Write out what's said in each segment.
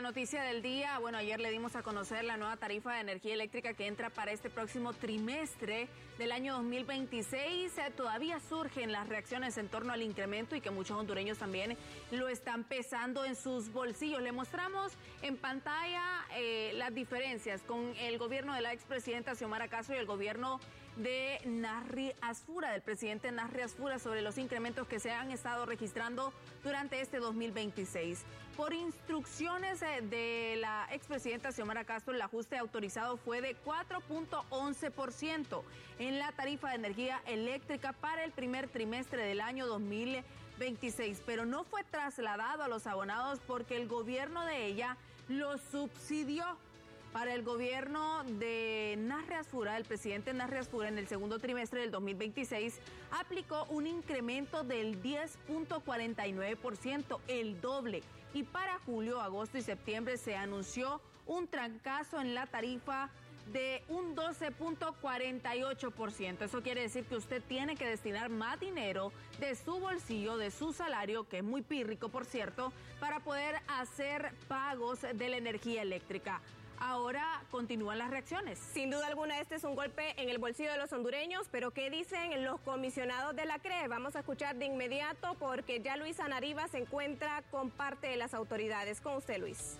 noticia del día, bueno, ayer le dimos a conocer la nueva tarifa de energía eléctrica que entra para este próximo trimestre del año 2026. Todavía surgen las reacciones en torno al incremento y que muchos hondureños también lo están pesando en sus bolsillos. Le mostramos en pantalla las diferencias con el gobierno de la expresidenta Xiomara Castro y el gobierno de Narri Asfura, del presidente Narri Asfura, sobre los incrementos que se han estado registrando durante este 2026. Por instrucciones de la expresidenta Xiomara Castro, el ajuste autorizado fue de 4.11% en la tarifa de energía eléctrica para el primer trimestre del año 2026, pero no fue trasladado a los abonados porque el gobierno de ella lo subsidió. Para el gobierno de Narri Asfura, el presidente Narri Asfura, en el segundo trimestre del 2026 aplicó un incremento del 10.49%, el doble. Y para julio, agosto y septiembre se anunció un trancazo en la tarifa de un 12.48%. Eso quiere decir que usted tiene que destinar más dinero de su bolsillo, de su salario, que es muy pírrico, por cierto, para poder hacer pagos de la energía eléctrica. Ahora continúan las reacciones. Sin duda alguna, este es un golpe en el bolsillo de los hondureños, pero ¿qué dicen los comisionados de la CRE? Vamos a escuchar de inmediato porque ya Luis Anariba se encuentra con parte de las autoridades. Con usted, Luis.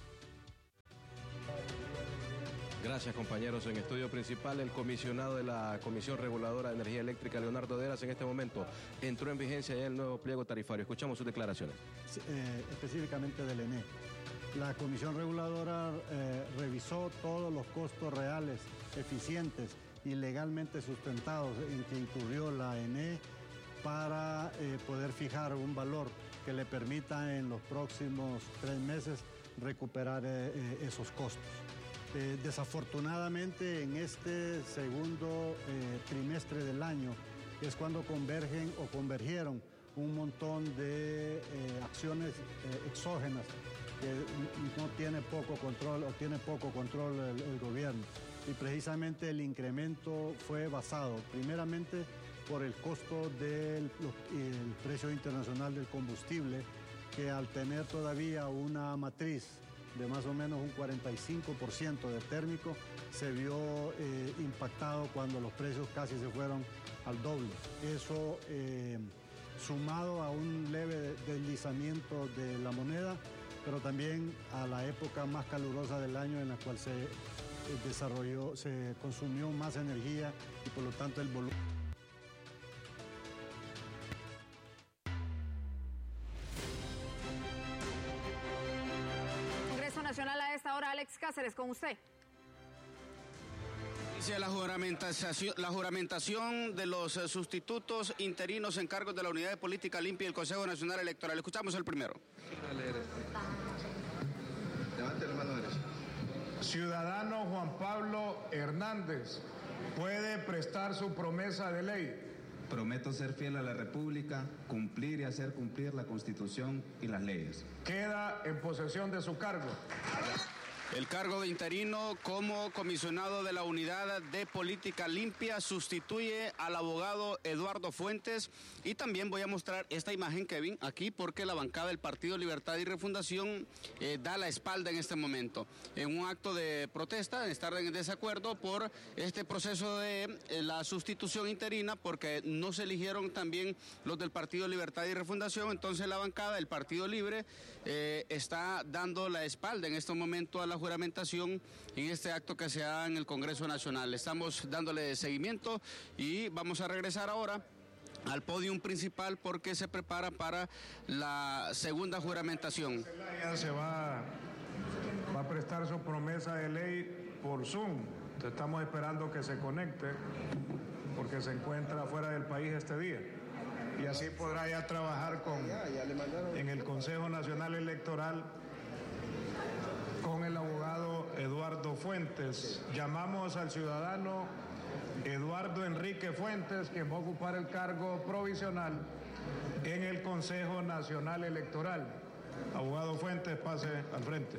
Gracias, compañeros. En estudio principal, el comisionado de la Comisión Reguladora de Energía Eléctrica, Leonardo Deras, en este momento entró en vigencia ya el nuevo pliego tarifario. Escuchamos sus declaraciones. Específicamente del ENE. La Comisión Reguladora revisó todos los costos reales, eficientes y legalmente sustentados en que incurrió la ENE para poder fijar un valor que le permita en los próximos 3 meses recuperar esos costos. Desafortunadamente, en este segundo trimestre del año es cuando convergieron un montón de acciones exógenas que no tiene poco control o tiene poco control el gobierno. Y precisamente el incremento fue basado primeramente por el costo del precio internacional del combustible, que al tener todavía una matriz de más o menos un 45% de térmico, se vio impactado cuando los precios casi se fueron al doble. Eso, sumado a un leve deslizamiento de la moneda, pero también a la época más calurosa del año en la cual se consumió más energía y por lo tanto el volumen. Congreso Nacional a esta hora, Alex Cáceres, con usted. La juramentación de los sustitutos interinos en cargos de la Unidad de Política Limpia y el Consejo Nacional Electoral. Escuchamos el primero. Levante la mano derecha. Ciudadano Juan Pablo Hernández, ¿puede prestar su promesa de ley? Prometo ser fiel a la República, cumplir y hacer cumplir la Constitución y las leyes. Queda en posesión de su cargo. El cargo de interino como comisionado de la Unidad de Política Limpia sustituye al abogado Eduardo Fuentes. Y también voy a mostrar esta imagen, Kevin, aquí porque la bancada del Partido Libertad y Refundación da la espalda en este momento. En un acto de protesta, estar en desacuerdo por este proceso de la sustitución interina, porque no se eligieron también los del Partido Libertad y Refundación. Entonces la bancada del Partido Libre está dando la espalda en este momento a la juramentación en este acto que se da en el Congreso Nacional. Estamos dándole seguimiento y vamos a regresar ahora al podium principal porque se prepara para la segunda juramentación. Se va a prestar su promesa de ley por Zoom. Entonces estamos esperando que se conecte porque se encuentra fuera del país este día. Y así podrá ya trabajar en el Consejo Nacional Electoral con el abogado Eduardo Fuentes. Llamamos al ciudadano Eduardo Enrique Fuentes, quien va a ocupar el cargo provisional en el Consejo Nacional Electoral. Abogado Fuentes, pase al frente.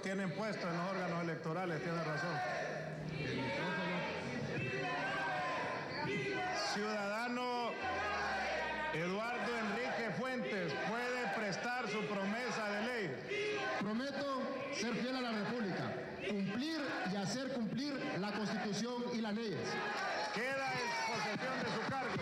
tienen puesto en los órganos electorales, tiene razón. Ciudadano Eduardo Enrique Fuentes puede prestar su promesa de ley. Prometo ser fiel a la República, cumplir y hacer cumplir la Constitución y las leyes. Queda en posesión de su cargo.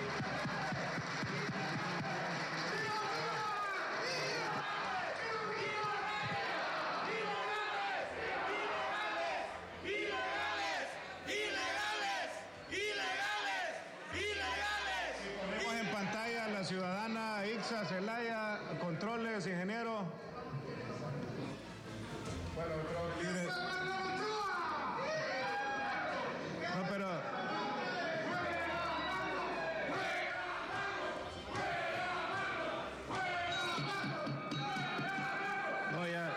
Ponemos en pantalla a la ciudadana Ixa Zelaya, controles, ingeniero. Bueno, libre. No, pero... No, ya...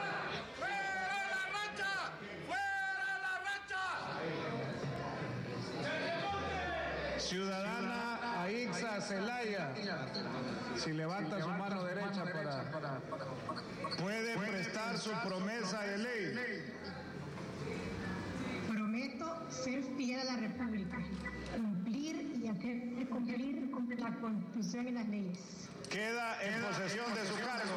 Ciudadana Aixa Zelaya, si levanta su mano derecha para... Puede prestar su promesa de ley. Prometo ser fiel a la República, cumplir y hacer cumplir la Constitución y las leyes. Queda en posesión de su cargo.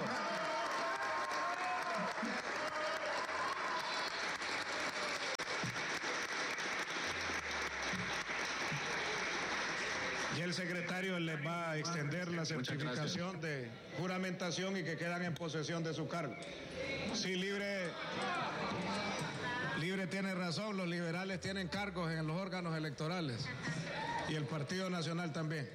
Y el secretario les va a extender la certificación de juramentación y que quedan en posesión de su cargo. Sí, Libre tiene razón, los liberales tienen cargos en los órganos electorales y el Partido Nacional también.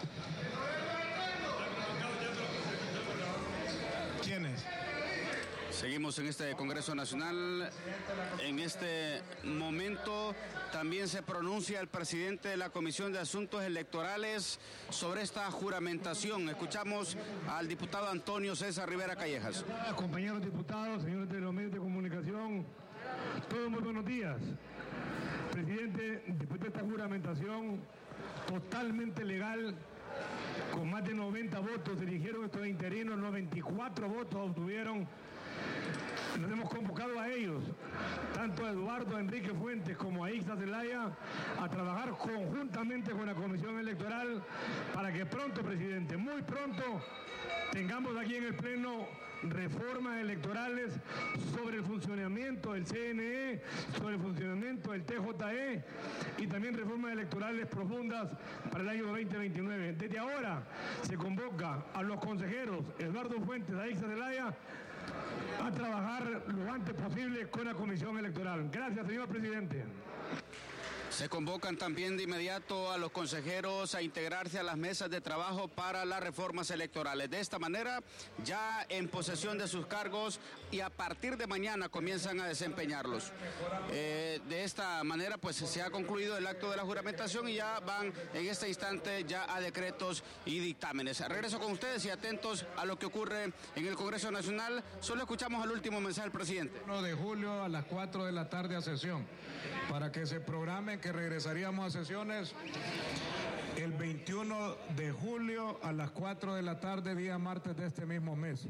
¿Quiénes? Seguimos en este Congreso Nacional. En este momento también se pronuncia el presidente de la Comisión de Asuntos Electorales sobre esta juramentación. Escuchamos al diputado Antonio César Rivera Callejas. Compañeros diputados, señores de los medios de comunicación, todos muy buenos días. Presidente, después de esta juramentación totalmente legal, con más de 90 votos se eligieron estos interinos, 94 votos obtuvieron. Nos hemos convocado a ellos, tanto a Eduardo Enrique Fuentes como a Ixa Zelaya, a trabajar conjuntamente con la Comisión Electoral para que pronto, presidente, muy pronto, tengamos aquí en el Pleno reformas electorales sobre el funcionamiento del CNE, sobre el funcionamiento del TJE y también reformas electorales profundas para el año 2029. Desde ahora se convoca a los consejeros Eduardo Fuentes, a Ixa Zelaya, a trabajar lo antes posible con la Comisión Electoral. Gracias, señor presidente. Se convocan también de inmediato a los consejeros a integrarse a las mesas de trabajo para las reformas electorales. De esta manera, ya en posesión de sus cargos y a partir de mañana comienzan a desempeñarlos. De esta manera, pues se ha concluido el acto de la juramentación y ya van en este instante ya a decretos y dictámenes. Regreso con ustedes y atentos a lo que ocurre en el Congreso Nacional. Solo escuchamos el último mensaje del presidente. 1 de julio a las 4 de la tarde a sesión, para que se programe que regresaríamos a sesiones el 21 de julio a las 4 de la tarde, día martes de este mismo mes.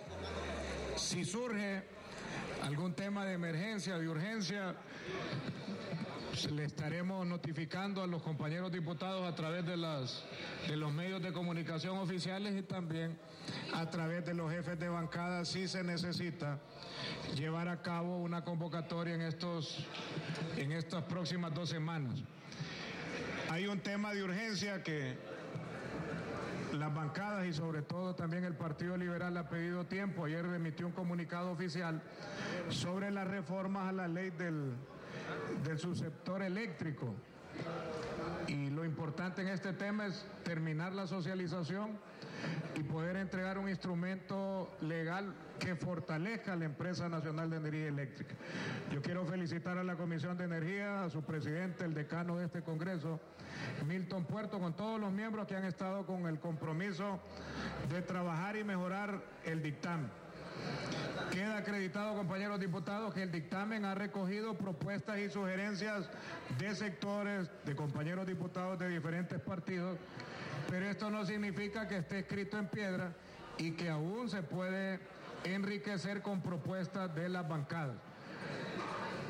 Si surge algún tema de emergencia, de urgencia, le estaremos notificando a los compañeros diputados a través de los medios de comunicación oficiales y también a través de los jefes de bancada si se necesita llevar a cabo una convocatoria en estas próximas 2 semanas. Hay un tema de urgencia que las bancadas y sobre todo también el Partido Liberal ha pedido tiempo. Ayer emitió un comunicado oficial sobre las reformas a la ley del subsector eléctrico. Y lo importante en este tema es terminar la socialización y poder entregar un instrumento legal que fortalezca a la Empresa Nacional de Energía Eléctrica. Yo quiero felicitar a la Comisión de Energía, a su presidente, el decano de este Congreso, Milton Puerto, con todos los miembros que han estado con el compromiso de trabajar y mejorar el dictamen. Queda acreditado, compañeros diputados, que el dictamen ha recogido propuestas y sugerencias de sectores, de compañeros diputados de diferentes partidos, pero esto no significa que esté escrito en piedra y que aún se puede enriquecer con propuestas de las bancadas.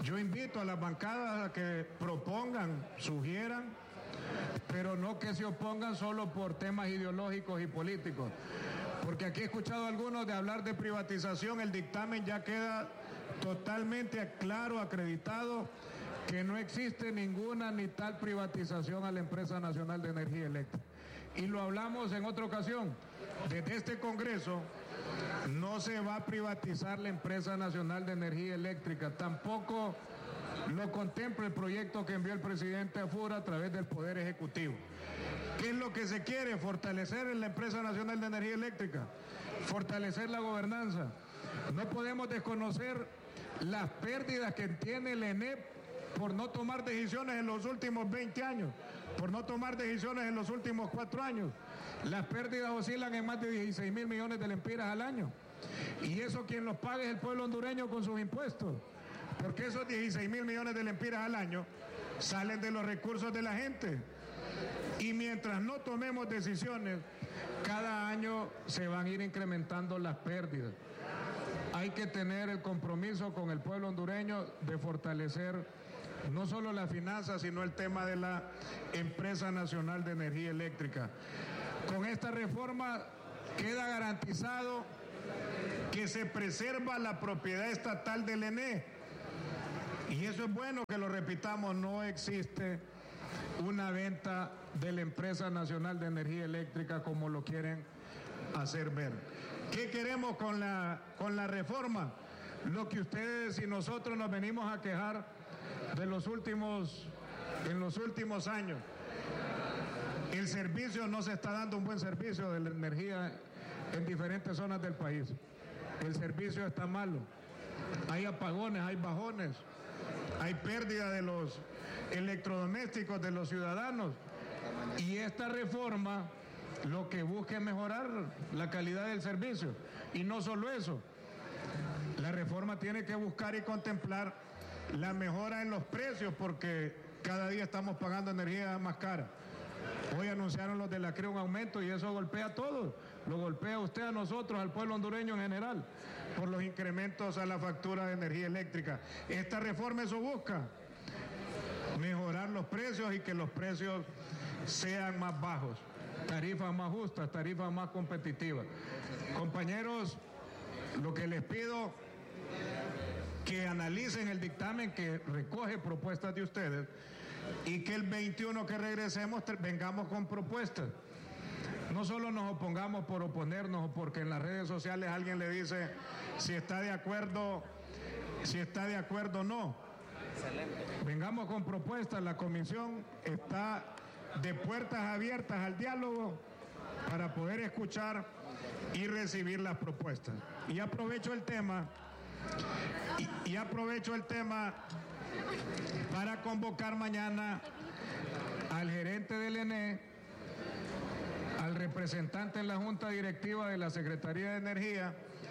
Yo invito a las bancadas a que propongan, sugieran, pero no que se opongan solo por temas ideológicos y políticos. Porque aquí he escuchado a algunos de hablar de privatización, el dictamen ya queda totalmente claro, acreditado, que no existe ninguna ni tal privatización a la Empresa Nacional de Energía Eléctrica. Y lo hablamos en otra ocasión. Desde este Congreso no se va a privatizar la Empresa Nacional de Energía Eléctrica, tampoco lo contempla el proyecto que envió el presidente a FURA a través del Poder Ejecutivo. ¿Qué es lo que se quiere? Fortalecer en la Empresa Nacional de Energía Eléctrica, fortalecer la gobernanza. No podemos desconocer las pérdidas que tiene el ENEP por no tomar decisiones en los últimos 20 años, por no tomar decisiones en los últimos 4 años. Las pérdidas oscilan en más de 16.000 millones de lempiras al año. Y eso quien los paga es el pueblo hondureño con sus impuestos. Porque esos 16.000 millones de lempiras al año salen de los recursos de la gente. Y mientras no tomemos decisiones, cada año se van a ir incrementando las pérdidas. Hay que tener el compromiso con el pueblo hondureño de fortalecer no solo las finanzas, sino el tema de la Empresa Nacional de Energía Eléctrica. Con esta reforma queda garantizado que se preserva la propiedad estatal del ENE. Y eso es bueno que lo repitamos, no existe una venta de la Empresa Nacional de Energía Eléctrica como lo quieren hacer ver. ¿Qué queremos con la reforma? Lo que ustedes y nosotros nos venimos a quejar en los últimos años. El servicio, no se está dando un buen servicio de la energía en diferentes zonas del país. El servicio está malo. Hay apagones, hay bajones, hay pérdida de los electrodomésticos de los ciudadanos. Y esta reforma lo que busca es mejorar la calidad del servicio. Y no solo eso, la reforma tiene que buscar y contemplar la mejora en los precios, porque cada día estamos pagando energía más cara. Hoy anunciaron los de la CRE un aumento y eso golpea a todos. Lo golpea a usted, a nosotros, al pueblo hondureño en general, por los incrementos a la factura de energía eléctrica. Esta reforma eso busca, mejorar los precios y que los precios sean más bajos, tarifas más justas, tarifas más competitivas. Compañeros, lo que les pido, que analicen el dictamen que recoge propuestas de ustedes y que el 21 que regresemos vengamos con propuestas. No solo nos opongamos por oponernos o porque en las redes sociales alguien le dice si está de acuerdo o no. Vengamos con propuestas. La comisión está de puertas abiertas al diálogo para poder escuchar y recibir las propuestas. Y aprovecho el tema para convocar mañana al gerente del ENE, al representante en la Junta Directiva de la Secretaría de Energía,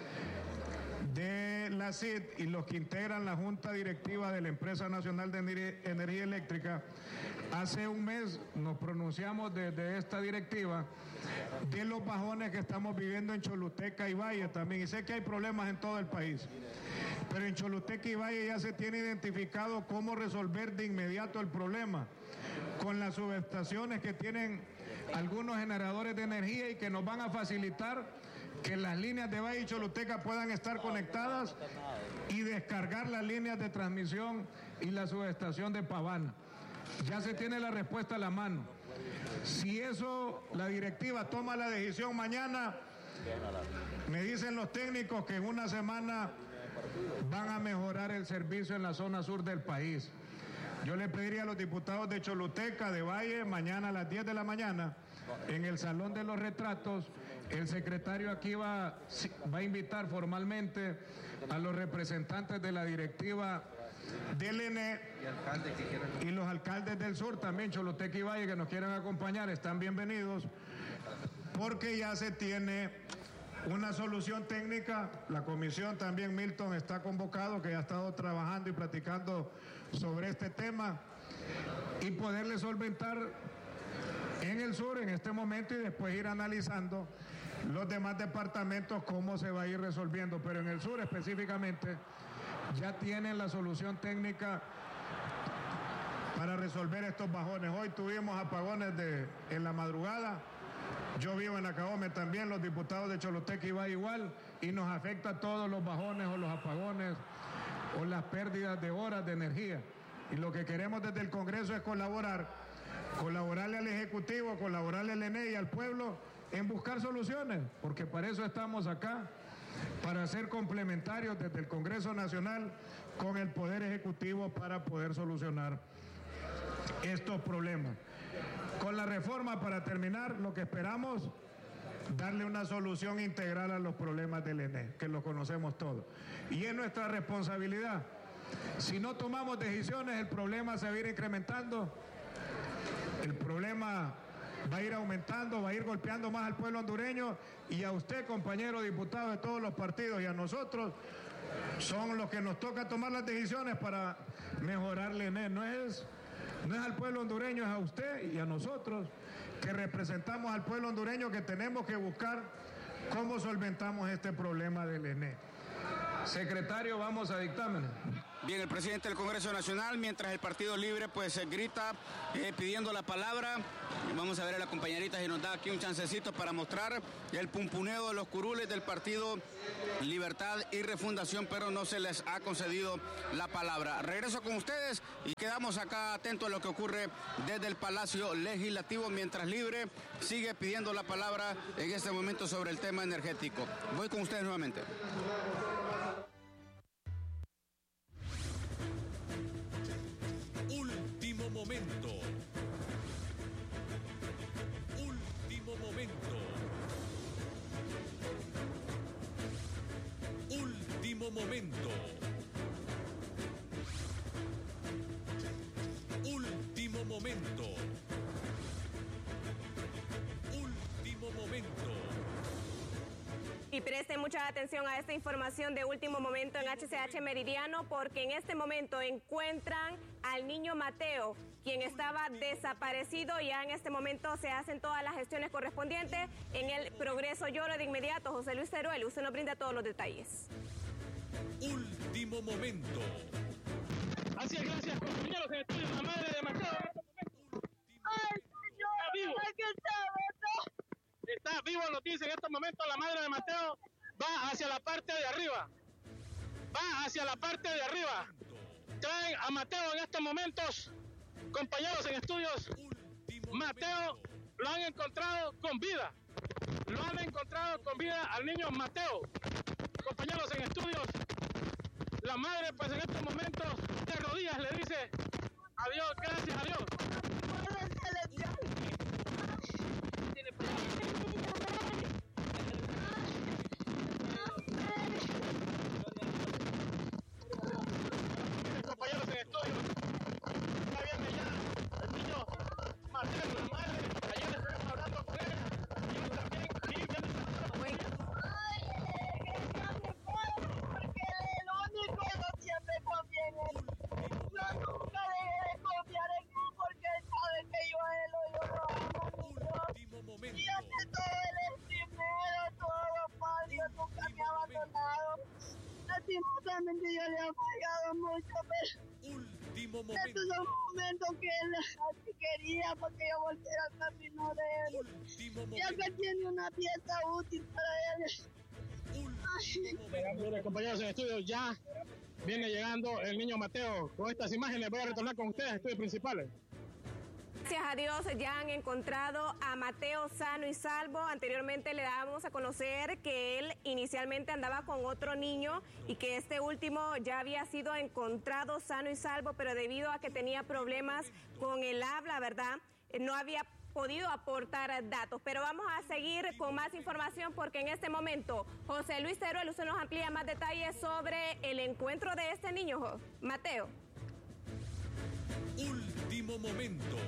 de la CID y los que integran la Junta Directiva de la Empresa Nacional de Energía Eléctrica. Hace un mes nos pronunciamos desde esta directiva de los bajones que estamos viviendo en Choluteca y Valle también. Y sé que hay problemas en todo el país, pero en Choluteca y Valle ya se tiene identificado cómo resolver de inmediato el problema con las subestaciones que tienen algunos generadores de energía y que nos van a facilitar que las líneas de Valle y Choluteca puedan estar conectadas y descargar las líneas de transmisión y la subestación de Pavana. Ya se tiene la respuesta a la mano. Si eso, la directiva toma la decisión mañana, me dicen los técnicos que en una semana van a mejorar el servicio en la zona sur del país. Yo le pediría a los diputados de Choluteca, de Valle, mañana a las 10 de la mañana, en el Salón de los Retratos, el secretario aquí va a invitar formalmente a los representantes de la directiva del ENE y los alcaldes del sur también, Choluteca y Valle, que nos quieran acompañar, están bienvenidos, porque ya se tiene una solución técnica. La comisión también, Milton, está convocado, que ya ha estado trabajando y platicando sobre este tema y poderle solventar en el sur en este momento y después ir analizando los demás departamentos cómo se va a ir resolviendo, pero en el sur específicamente ya tienen la solución técnica para resolver estos bajones. Hoy tuvimos apagones en la madrugada. Yo vivo en Acabome también, los diputados de Choluteca iban igual, y nos afecta a todos los bajones o los apagones o las pérdidas de horas de energía. Y lo que queremos desde el Congreso es colaborarle al Ejecutivo, colaborarle al ENE y al pueblo en buscar soluciones, porque para eso estamos acá, para ser complementarios desde el Congreso Nacional con el Poder Ejecutivo para poder solucionar estos problemas. Con la reforma, para terminar, lo que esperamos, darle una solución integral a los problemas del ENE, que lo conocemos todos. Y es nuestra responsabilidad. Si no tomamos decisiones, el problema se va a ir incrementando, el problema va a ir aumentando, va a ir golpeando más al pueblo hondureño, y a usted, compañero diputado de todos los partidos, y a nosotros, son los que nos toca tomar las decisiones para mejorar el ENE. No es al pueblo hondureño, es a usted y a nosotros, que representamos al pueblo hondureño, que tenemos que buscar cómo solventamos este problema del ENE. Secretario, vamos a dictámenes. Bien, el presidente del Congreso Nacional, mientras el Partido Libre pues grita pidiendo la palabra. Vamos a ver a la compañerita si nos da aquí un chancecito para mostrar el pumpuneo de los curules del Partido Libertad y Refundación, pero no se les ha concedido la palabra. Regreso con ustedes y quedamos acá atentos a lo que ocurre desde el Palacio Legislativo, mientras Libre sigue pidiendo la palabra en este momento sobre el tema energético. Voy con ustedes nuevamente. Último momento. Último momento. Último momento. Último momento. Último momento. Y presten mucha atención a esta información de último momento en HCH Meridiano, porque en este momento encuentran al niño Mateo, quien estaba desaparecido. Ya en este momento se hacen todas las gestiones correspondientes en el Progreso Lloro. De inmediato, José Luis Teruel, usted nos brinda todos los detalles. Último momento. Así es, gracias, compañeros en estudio. La madre de Mateo. ¡Ay, señor! Está vivo. Está vivo, nos dice en estos momentos. La madre de Mateo va hacia la parte de arriba. Traen a Mateo en estos momentos, compañeros en estudios. Mateo lo han encontrado con vida. Al niño Mateo. Compañeros en estudios, la madre pues en estos momentos de rodillas le dice adiós, gracias a Dios. Compañeros en estudios, está viendo ya el niño Mateo, la madre. Ayer estuvimos hablando con él y él también siempre confía en él. Yo nunca dejé de confiar en él, porque él sabe que yo a él lo amo mucho. Y ante todo él es primero, todo padre, nunca me ha abandonado. Lastimosamente yo le he fallado mucho, pero estos son momentos que él así quería, porque yo volviera al camino de él. Ya que tiene una pieza útil para él. Compañeros en estudio, ya viene llegando el niño Mateo. Con estas imágenes voy a retornar con ustedes a estudios principales. Gracias a Dios ya han encontrado a Mateo sano y salvo. Anteriormente le dábamos a conocer que él inicialmente andaba con otro niño y que este último ya había sido encontrado sano y salvo, pero debido a que tenía problemas con el habla, ¿verdad? No había podido aportar datos, pero vamos a seguir con más información, porque en este momento José Luis Teruel, usted nos amplía más detalles sobre el encuentro de este niño, Mateo. Último momento.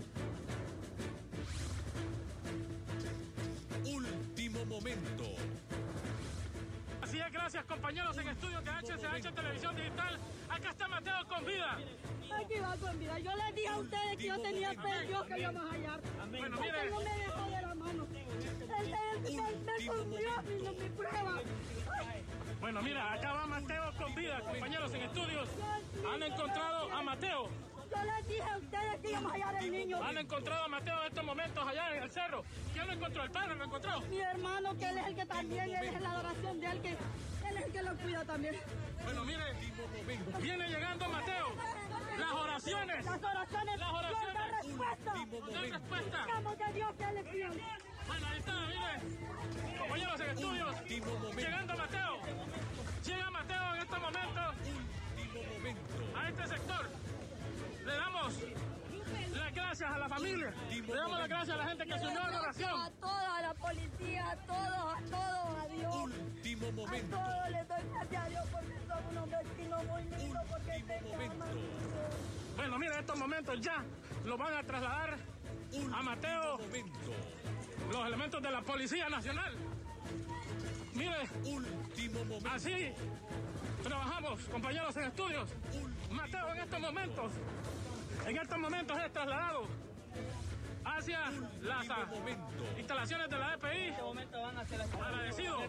Último momento. Así es, gracias, compañeros en estudios de HCH Televisión Digital. Acá está Mateo con vida. Aquí va con vida. Yo les dije a ustedes que yo tenía fe, Dios que íbamos a hallar. Bueno, mire. Él no me dejó de la mano. Él me confió a mí, no me prueba. Bueno, mira, acá va Mateo con vida, compañeros en Han encontrado a Mateo. Yo les dije a ustedes que íbamos a hallar al niño. Han encontrado a Mateo en estos momentos allá en el cerro. ¿Quién lo encontró? ¿El padre lo encontró? Mi hermano, que él es el que también, él es la adoración de él, que él es el que lo cuida también. Bueno, mire, viene llegando Mateo. Las oraciones. Las oraciones. Las oraciones. Dan respuesta. Dan respuesta. Buscamos de Dios que él es fiel. Bueno, ahí está, miren. Compañeros en estudios. Llegando Mateo. Llega Mateo en estos momentos a este sector. Le damos las gracias a la familia. Le damos las gracias a la gente que se unió a la oración. A toda la policía, a todos, a Dios. Último momento. A todos les doy gracias a Dios porque son unos vecinos muy lindos. Último momento. Bueno, mira, en estos momentos ya lo van a trasladar a Mateo. Los elementos de la Policía Nacional. Mire, último momento. Así trabajamos, compañeros en estudios. Mateo en estos momentos es trasladado hacia las instalaciones de la EPI. Agradecido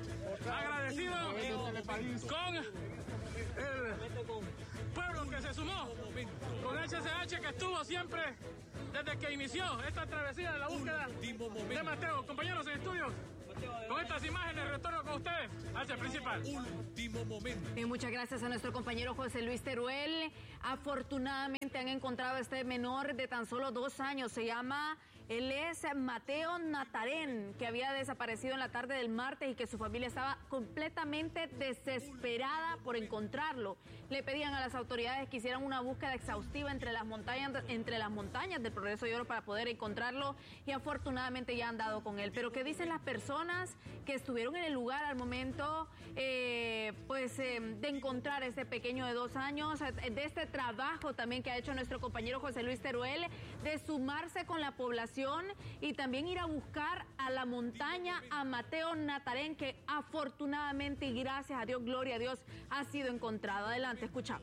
con el pueblo que se sumó, con HCH que estuvo siempre desde que inició esta travesía de la búsqueda de Mateo. Compañeros en estudios, con estas imágenes retorno con ustedes hacia el principal. Último momento. Y muchas gracias a nuestro compañero José Luis Teruel. Afortunadamente han encontrado a este menor de tan solo 2 años. Él es Mateo Natarén, que había desaparecido en la tarde del martes y que su familia estaba completamente desesperada por encontrarlo. Le pedían a las autoridades que hicieran una búsqueda exhaustiva entre las montañas del Progreso y Oro para poder encontrarlo, y afortunadamente ya han dado con él. Pero ¿qué dicen las personas que estuvieron en el lugar al momento de encontrar a este pequeño de 2 años, de este trabajo también que ha hecho nuestro compañero José Luis Teruel, de sumarse con la población y también ir a buscar a la montaña a Mateo Natarén, que afortunadamente y gracias a Dios, gloria a Dios, ha sido encontrado? Adelante, escuchamos.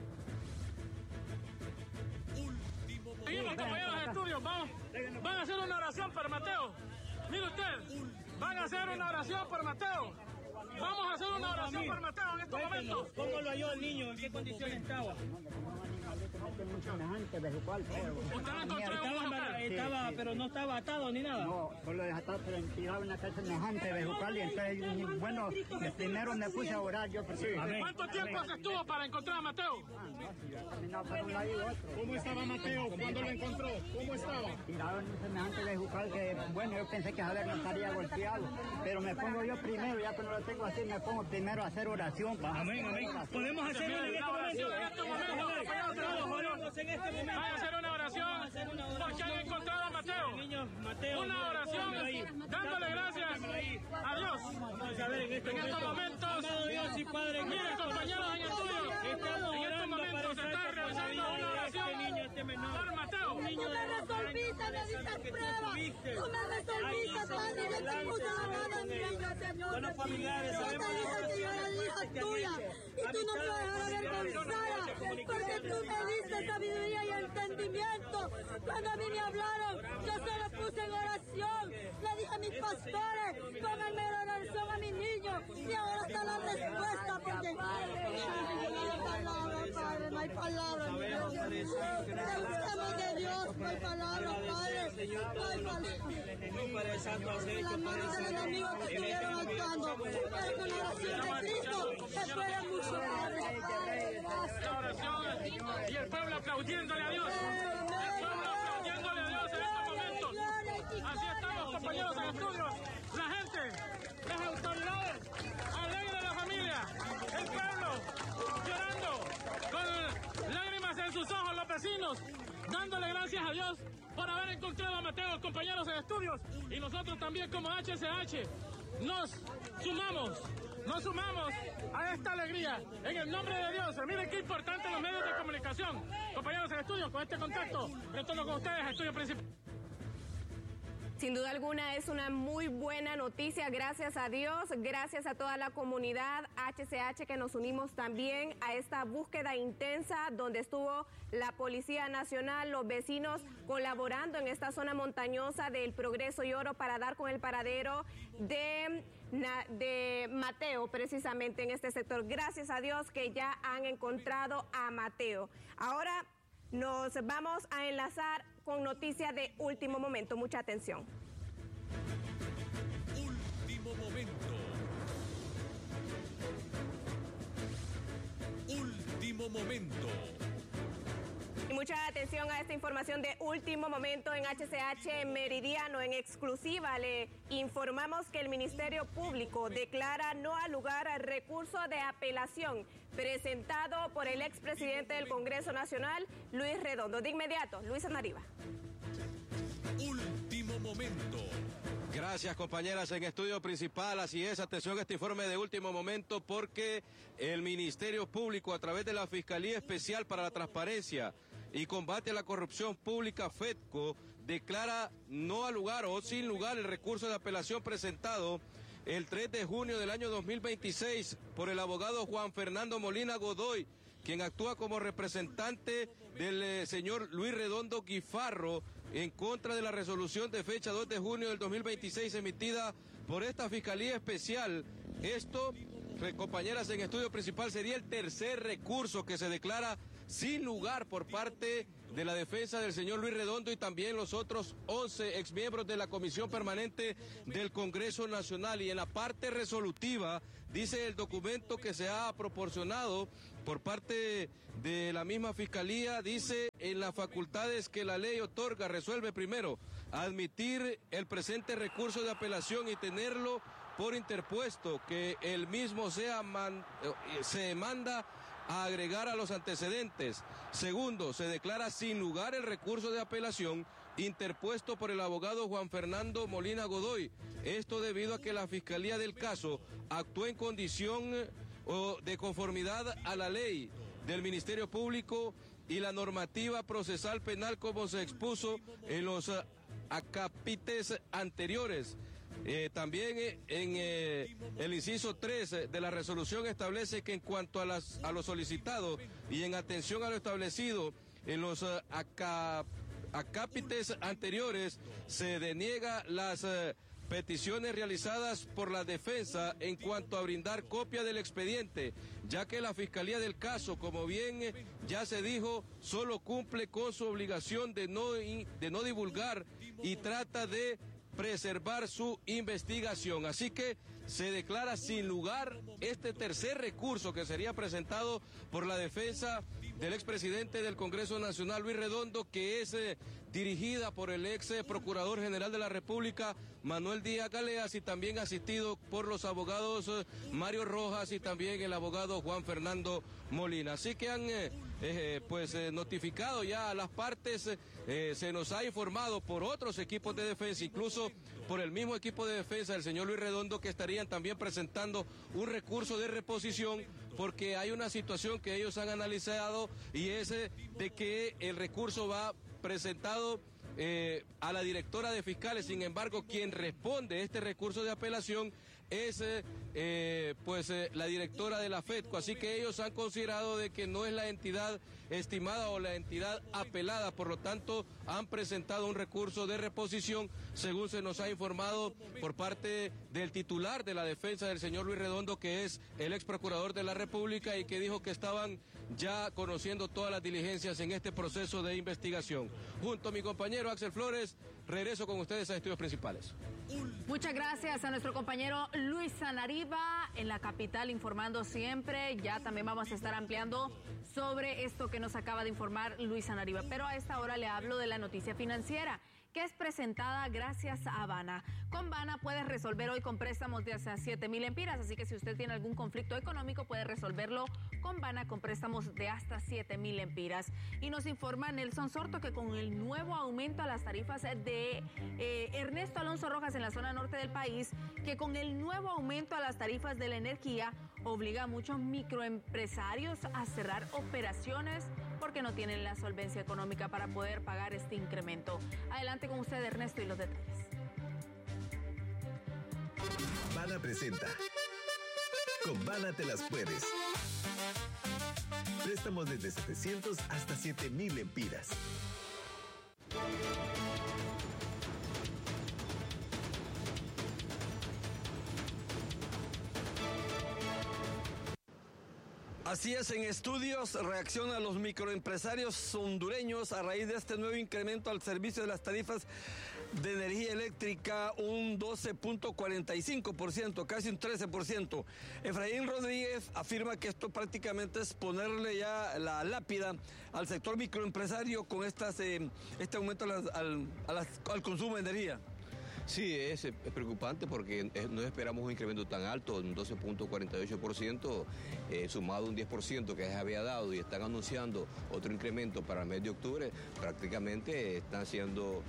Seguimos, compañeros de estudios, van a hacer una oración para Mateo. Mire usted, van a hacer una oración por Mateo. Vamos a hacer una oración por Mateo en estos momentos. ¿Cómo lo halló el niño? ¿En qué condiciones estaba? Estaba, pero no estaba atado ni nada. No, solo atado, pero tirado en una casa semejante bejucal, y entonces, bueno, primero me puse a orar yo. ¿Cuánto tiempo se estuvo para encontrar a Mateo? ¿Cómo estaba Mateo cuando lo encontró? ¿Cómo estaba? Tirado en un semejante bejucal que, bueno, yo pensé que a ver no estaría golpeado, pero me pongo yo primero, ya cuando lo tengo así, me pongo primero a hacer oración. Amén, amén. Podemos hacerlo en este momento. Van a hacer una oración porque han encontrado a Mateo. Una oración dándole gracias a Dios. En estos momentos, miren, compañeros en estudio, en estos momentos se está realizando una oración por Mateo. Tú me resolviste, me diste pruebas. Tú me resolviste, Padre, yo te puse la mano en mi vida, Señor. Buenos familiares, yo te dije que yo era hija tuya y tú no me vas a dejar avergonzada porque tú me diste sabiduría y entendimiento. Cuando a mí me hablaron, yo solo puse en oración. Le dije a mis pastores, pónganme en oración a mis niños, y ahora está la respuesta porque no hay palabras, Padre, no hay palabras. Te buscamos de Dios, no hay palabras, Padre, no hay palabras. Las manos del enemigo que estuvieron actuando, pero con la oración de Cristo se puede mucho, Padre. La oración y el pueblo aplaudiéndole a Dios. El pueblo aplaudiéndole a Dios en estos momentos. Así estamos, compañeros en estudios. La gente, las autoridades, alegre de la familia, el pueblo llorando con lágrimas en sus ojos, los vecinos dándole gracias a Dios por haber encontrado a Mateo, compañeros en estudios. Y nosotros también como HCH nos sumamos a esta alegría en el nombre de Dios. Miren qué importante los medios de comunicación. Compañeros en estudio, con este contacto, retorno con ustedes a Estudio Principal. Sin duda alguna es una muy buena noticia, gracias a Dios, gracias a toda la comunidad HCH que nos unimos también a esta búsqueda intensa donde estuvo la Policía Nacional, los vecinos colaborando en esta zona montañosa del Progreso y Oro para dar con el paradero de de Mateo, precisamente en este sector. Gracias a Dios que ya han encontrado a Mateo. Ahora nos vamos a enlazar con noticias de último momento. Mucha atención. Último momento. Último momento. Y mucha atención a esta información de último momento en HCH Meridiano. En exclusiva le informamos que el Ministerio Público declara no al lugar al recurso de apelación presentado por el expresidente del Congreso Nacional, Luis Redondo. De inmediato, Luis Anariva. Último momento. Gracias, compañeras, en estudio principal. Así es, atención a este informe de último momento porque el Ministerio Público, a través de la Fiscalía Especial para la Transparencia y Combate a la Corrupción Pública, FEDCO, declara no al lugar o sin lugar el recurso de apelación presentado el 3 de junio del año 2026 por el abogado Juan Fernando Molina Godoy, quien actúa como representante del señor Luis Redondo Guifarro en contra de la resolución de fecha 2 de junio del 2026 emitida por esta Fiscalía Especial. Esto, compañeras, en estudio principal sería el tercer recurso que se declara sin lugar por parte de la defensa del señor Luis Redondo y también los otros 11 exmiembros de la Comisión Permanente del Congreso Nacional. Y en la parte resolutiva, dice el documento que se ha proporcionado por parte de la misma Fiscalía, dice en las facultades que la ley otorga, resuelve primero admitir el presente recurso de apelación y tenerlo por interpuesto, que el mismo se manda a agregar a los antecedentes. Segundo, se declara sin lugar el recurso de apelación interpuesto por el abogado Juan Fernando Molina Godoy. Esto debido a que la Fiscalía del caso actuó en condición de conformidad a la ley del Ministerio Público y la normativa procesal penal como se expuso en los acápites anteriores. También en el inciso 3 de la resolución establece que en cuanto a lo solicitado y en atención a lo establecido en los acápites anteriores, se deniega las peticiones realizadas por la defensa en cuanto a brindar copia del expediente, ya que la Fiscalía del caso, como bien ya se dijo, solo cumple con su obligación de no divulgar y trata de preservar su investigación. Así que se declara sin lugar este tercer recurso que sería presentado por la defensa del expresidente del Congreso Nacional, Luis Redondo, que es dirigida por el ex Procurador General de la República, Manuel Díaz Galeas, y también asistido por los abogados Mario Rojas y también el abogado Juan Fernando Molina. Así que han notificado ya a las partes, se nos ha informado por otros equipos de defensa, incluso por el mismo equipo de defensa del señor Luis Redondo, que estarían también presentando un recurso de reposición, porque hay una situación que ellos han analizado y es de que el recurso va presentado a la directora de fiscales. Sin embargo, quien responde este recurso de apelación es la directora de la FEDCO, así que ellos han considerado de que no es la entidad estimada o la entidad apelada, por lo tanto han presentado un recurso de reposición, según se nos ha informado por parte del titular de la defensa del señor Luis Redondo, que es el ex procurador de la República, y que dijo que estaban ya conociendo todas las diligencias en este proceso de investigación. Junto a mi compañero Axel Flores, regreso con ustedes a Estudios Principales. Muchas gracias a nuestro compañero Luis Anariva en la capital, informando siempre. Ya también vamos a estar ampliando sobre esto que nos acaba de informar Luis Anariva. Pero a esta hora le hablo de la noticia financiera, que es presentada gracias a Bana. Con Bana puedes resolver hoy con préstamos de hasta 7,000 lempiras, así que si usted tiene algún conflicto económico puede resolverlo con Bana con préstamos de hasta 7,000 lempiras. Y nos informa Nelson Sorto que con el nuevo aumento a las tarifas de Ernesto Alonso Rojas en la zona norte del país, que con el nuevo aumento a las tarifas de la energía obliga a muchos microempresarios a cerrar operaciones porque no tienen la solvencia económica para poder pagar este incremento. Adelante con usted, Ernesto, y los detalles. Bana presenta. Con Bana te las puedes. Préstamos desde 700 hasta 7,000 lempiras. Así es, en estudios reaccionan los microempresarios hondureños a raíz de este nuevo incremento al servicio de las tarifas de energía eléctrica, un 12.45%, casi un 13%. Efraín Rodríguez afirma que esto prácticamente es ponerle ya la lápida al sector microempresario con este aumento al consumo de energía. Sí, es preocupante porque no esperamos un incremento tan alto, un 12.48%, sumado a un 10% que se había dado, y están anunciando otro incremento para el mes de octubre. Prácticamente están siendo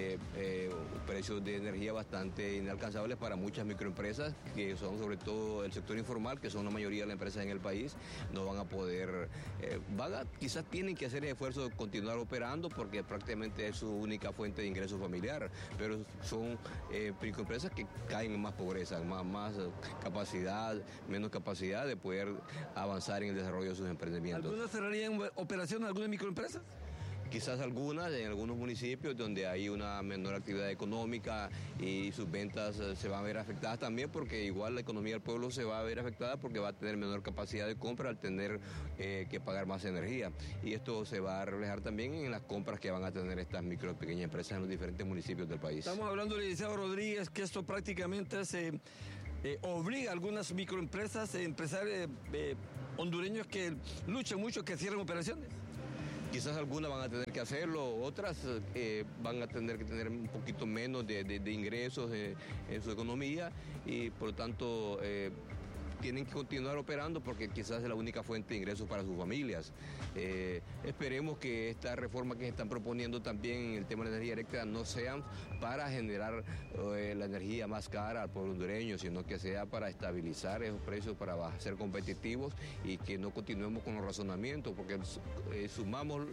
precios de energía bastante inalcanzables para muchas microempresas, que son sobre todo el sector informal, que son la mayoría de las empresas en el país. No van a poder, quizás tienen que hacer el esfuerzo de continuar operando porque prácticamente es su única fuente de ingreso familiar, pero son microempresas que caen en más pobreza, más capacidad, menos capacidad de poder avanzar en el desarrollo de sus emprendimientos. ¿Algunas cerrarían operaciones, algunas microempresas? Quizás algunas, en algunos municipios donde hay una menor actividad económica y sus ventas se van a ver afectadas también, porque igual la economía del pueblo se va a ver afectada porque va a tener menor capacidad de compra al tener que pagar más energía. Y esto se va a reflejar también en las compras que van a tener estas micro y pequeñas empresas en los diferentes municipios del país. Estamos hablando, licenciado Rodríguez, que esto prácticamente se obliga a algunas microempresas, empresarios hondureños que luchan mucho, que cierren operaciones. Quizás algunas van a tener que hacerlo, otras van a tener que tener un poquito menos de ingresos en su economía y por lo tanto tienen que continuar operando porque quizás es la única fuente de ingresos para sus familias. Esperemos que esta reforma que se están proponiendo también en el tema de la energía eléctrica no sean para generar la energía más cara al pueblo hondureño, sino que sea para estabilizar esos precios, para ser competitivos y que no continuemos con los razonamientos, porque sumamos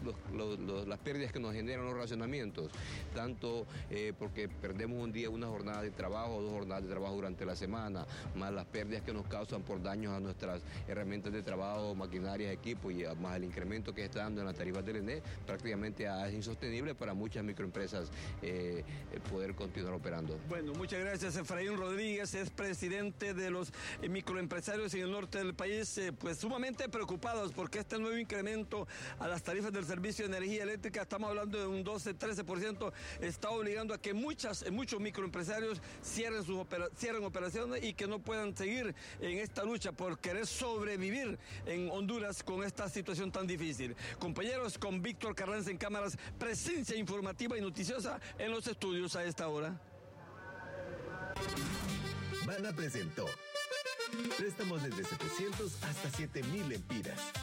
las pérdidas que nos generan los racionamientos, tanto porque perdemos un día, una jornada de trabajo, 2 jornadas de trabajo durante la semana, más las pérdidas que nos causan por daños a nuestras herramientas de trabajo, maquinarias, equipos y más el incremento que está dando en las tarifas del ENE, prácticamente es insostenible para muchas microempresas poder continuar operando. Bueno, muchas gracias. Efraín Rodríguez es presidente de los microempresarios en el norte del país, pues sumamente preocupados porque este nuevo incremento a las tarifas del servicio de energía eléctrica, estamos hablando de un 12-13%, está obligando a que muchos microempresarios cierren operaciones y que no puedan seguir en esta lucha por querer sobrevivir en Honduras con esta situación tan difícil. Compañeros, con Víctor Carranza en cámaras, presencia informativa y noticiosa en los estudios a esta hora. Bana presentó préstamos desde 700 hasta 7,000 lempiras.